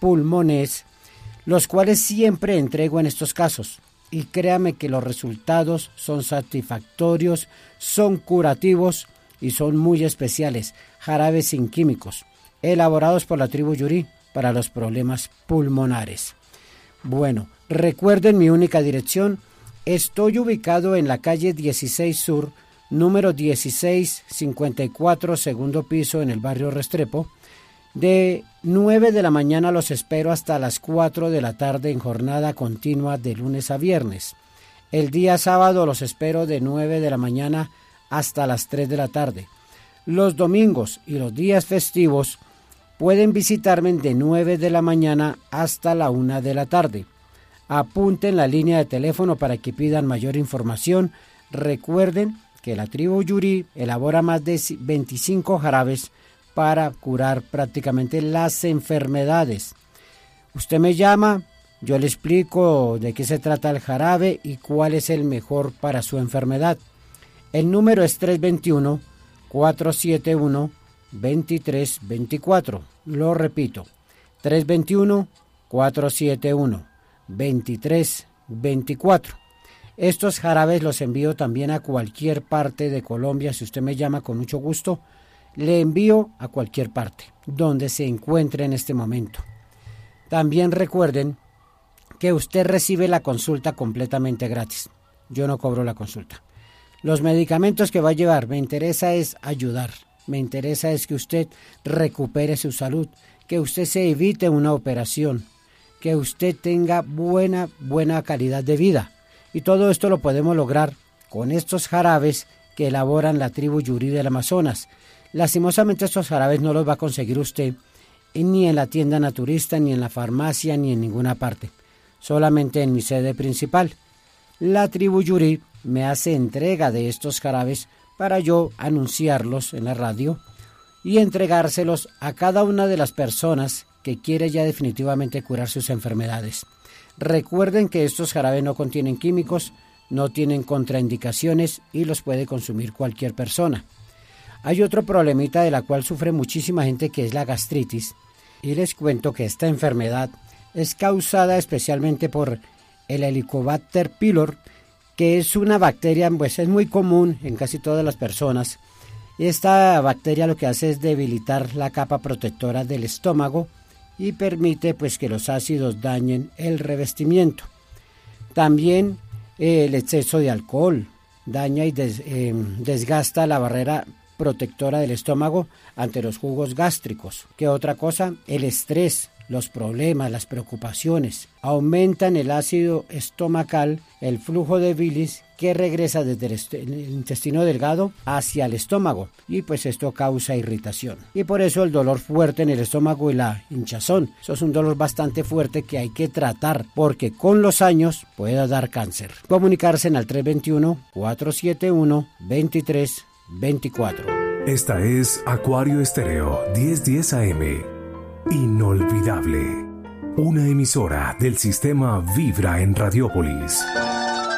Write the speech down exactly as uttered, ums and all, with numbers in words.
pulmones, los cuales siempre entrego en estos casos. Y créame que los resultados son satisfactorios, son curativos y son muy especiales. Jarabes sin químicos, elaborados por la tribu Yuri para los problemas pulmonares. Bueno, recuerden mi única dirección. Estoy ubicado en la calle dieciséis Sur, número dieciséis cincuenta y cuatro, segundo piso, en el barrio Restrepo. De nueve de la mañana los espero hasta las cuatro de la tarde en jornada continua de lunes a viernes. El día sábado los espero de nueve de la mañana hasta las tres de la tarde. Los domingos y los días festivos pueden visitarme de nueve de la mañana hasta la una de la tarde. Apunten la línea de teléfono para que pidan mayor información. Recuerden que la tribu Yuri elabora más de veinticinco jarabes para curar prácticamente las enfermedades. Usted me llama, yo le explico de qué se trata el jarabe y cuál es el mejor para su enfermedad. El número es tres dos uno, cuatro siete uno, dos tres dos cuatro. Lo repito, tres dos uno, cuatro siete uno, dos tres dos cuatro. Estos jarabes los envío también a cualquier parte de Colombia. Si usted me llama, con mucho gusto le envío a cualquier parte donde se encuentre en este momento. También recuerden que usted recibe la consulta completamente gratis. Yo no cobro la consulta. Los medicamentos que va a llevar, me interesa es ayudar. Me interesa es que usted recupere su salud, que usted se evite una operación, que usted tenga buena, buena calidad de vida. Y todo esto lo podemos lograr con estos jarabes que elaboran la tribu Yuri del Amazonas. Lastimosamente estos jarabes no los va a conseguir usted ni en la tienda naturista, ni en la farmacia, ni en ninguna parte. Solamente en mi sede principal. La tribu Yuri me hace entrega de estos jarabes para yo anunciarlos en la radio y entregárselos a cada una de las personas que quiere ya definitivamente curar sus enfermedades. Recuerden que estos jarabes no contienen químicos, no tienen contraindicaciones y los puede consumir cualquier persona. Hay otro problemita de la cual sufre muchísima gente, que es la gastritis, y les cuento que esta enfermedad es causada especialmente por el Helicobacter pylori, que es una bacteria, pues es muy común en casi todas las personas. Esta bacteria lo que hace es debilitar la capa protectora del estómago y permite pues que los ácidos dañen el revestimiento. También eh, el exceso de alcohol daña y des, eh, desgasta la barrera protectora del estómago ante los jugos gástricos. ¿Qué otra cosa? El estrés, los problemas, las preocupaciones aumentan el ácido estomacal, el flujo de bilis que regresa desde el, est- el intestino delgado hacia el estómago, y pues esto causa irritación. Y por eso el dolor fuerte en el estómago y la hinchazón. Eso es un dolor bastante fuerte que hay que tratar, porque con los años puede dar cáncer. Comunicarse en al tres dos uno, cuatro siete uno, dos tres dos cuatro. Esta es Acuario Estéreo diez diez A M. Inolvidable. Una emisora del sistema Vibra en Radiópolis.